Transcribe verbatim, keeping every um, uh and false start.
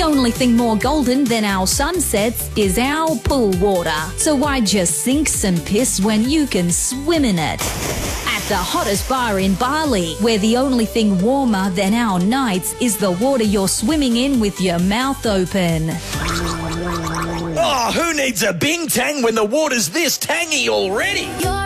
only thing more golden than our sunsets is our pool water. So why just sink some piss when you can swim in it? At the hottest bar in Bali, where the only thing warmer than our nights is the water you're swimming in with your mouth open. Oh, who needs a Bing Tang when the water's this tangy already? You're